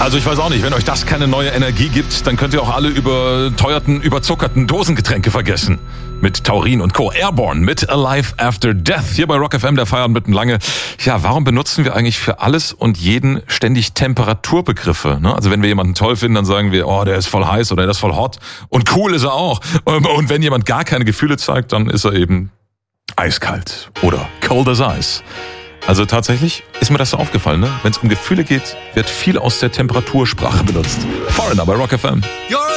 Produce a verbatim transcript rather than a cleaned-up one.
Also ich weiß auch nicht, wenn euch das keine neue Energie gibt, dann könnt ihr auch alle überteuerten, überzuckerten Dosengetränke vergessen. Mit Taurin und Co. Airborne mit Alive After Death. Hier bei Rock F M, der Feierabend mitten lange. Ja, warum benutzen wir eigentlich für alles und jeden ständig Temperaturbegriffe? Ne? Also wenn wir jemanden toll finden, dann sagen wir, oh, der ist voll heiß oder der ist voll hot. Und cool ist er auch. Und wenn jemand gar keine Gefühle zeigt, dann ist er eben eiskalt oder cold as ice. Also tatsächlich ist mir das so aufgefallen, ne? Wenn es um Gefühle geht, wird viel aus der Temperatursprache benutzt. Foreigner bei Rock F M.